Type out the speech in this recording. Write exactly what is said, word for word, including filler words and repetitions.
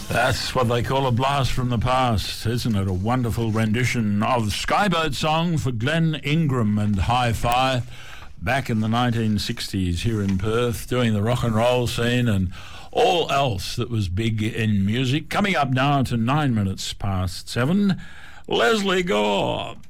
That's what they call a blast from the past, isn't it? A wonderful rendition of Skyboat Song for Glenn Ingram and Hi-Fi back in the nineteen sixties here in Perth, doing the rock and roll scene and all else that was big in music. Coming up now to nine minutes past seven, Leslie Gore.